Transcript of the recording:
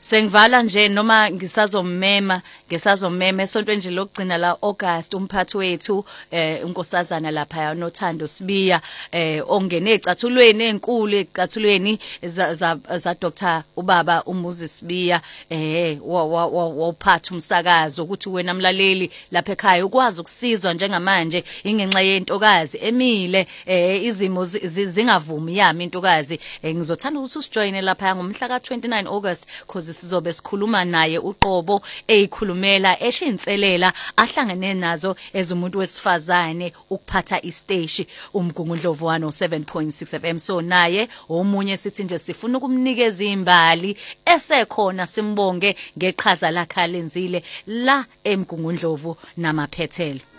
Sengivala nje noma ngisazomema esontweni nje lokugcina la August umphathi wethu unkosazana lapha noThando Sibiya ongene ecathulweni enkulu ecathulweni za Dr ubaba uMuzi Sibiya wophatha umsakazo ukuthi wena mlaleli lapha ekhaya ukwazi ukusizwa njengamanje ingenxa yentokazi emile izimo zingavumi yami intokazi ngizothanda ukuthi usijoyine lapha ngomhla ka29 August cause sizobe sikhuluma naye uqobo eyikhulumela eshinselela ahlangene nazo ezumuntu wesifazane ukuphatha istation umgungundlovu 107.6 FM so naye omunye sithi nje sifuna ukumnikeza imbali esekhona simbonge ngeqhaza lakhe alenzile la emgungundlovu namaphethelo.